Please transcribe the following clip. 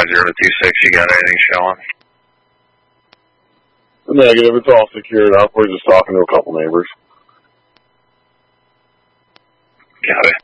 5026, you got anything showing? Negative, it's all secured up. We're just talking to a couple neighbors. Got it.